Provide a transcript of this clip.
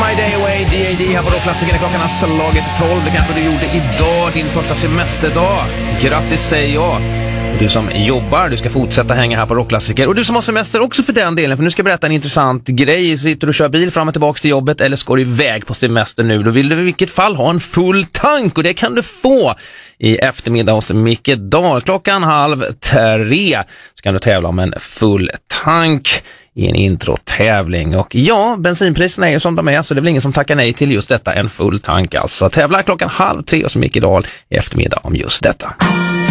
Friday Away, D.A.D. här på Rockklassiker. Klockan har slagit 12. Det kanske du gjorde idag, din första semesterdag. Grattis säger jag. Du som jobbar, du ska fortsätta hänga här på Rockklassiker. Och du som har semester också för den delen, för nu ska jag berätta en intressant grej. Sitter du och kör bil fram och tillbaka till jobbet eller ska du iväg på semester nu, då vill du i vilket fall ha en full tank. Och det kan du få i eftermiddag hos Micke Dahl. 2:30 så kan du tävla om en full tank i en introtävling. Och ja, bensinpriserna är ju som de är, så det är väl ingen som tackar nej till just detta, en full tank alltså. Tävla 2:30 hos Micke Dahl i eftermiddag om just detta.